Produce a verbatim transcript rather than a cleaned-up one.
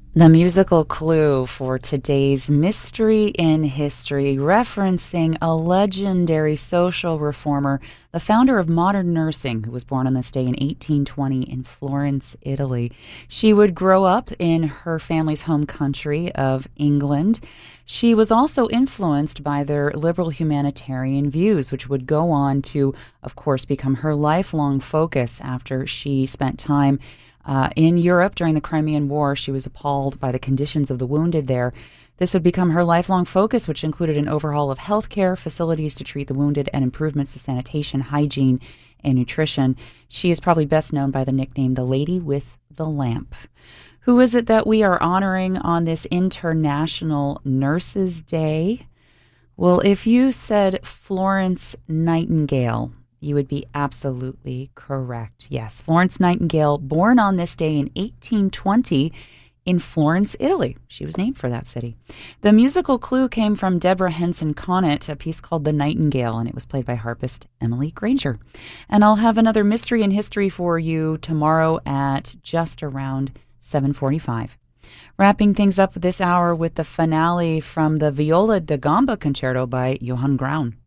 The musical clue for today's Mystery in History, referencing a legendary social reformer, the founder of modern nursing, who was born on this day in eighteen twenty in Florence, Italy. She would grow up in her family's home country of England. She was also influenced by their liberal humanitarian views, which would go on to, of course, become her lifelong focus after she spent time Uh, in Europe during the Crimean War. She was appalled by the conditions of the wounded there. This would become her lifelong focus, which included an overhaul of healthcare facilities to treat the wounded and improvements to sanitation, hygiene, and nutrition. She is probably best known by the nickname the Lady with the Lamp. Who is it that we are honoring on this International Nurses Day? Well, if you said Florence Nightingale, you would be absolutely correct. Yes, Florence Nightingale, born on this day in eighteen twenty in Florence, Italy. She was named for that city. The musical clue came from Deborah Henson Conant, a piece called The Nightingale, and it was played by harpist Emily Granger. And I'll have another Mystery in History for you tomorrow at just around seven forty-five. Wrapping things up this hour with the finale from the Viola da Gamba Concerto by Johann Graun.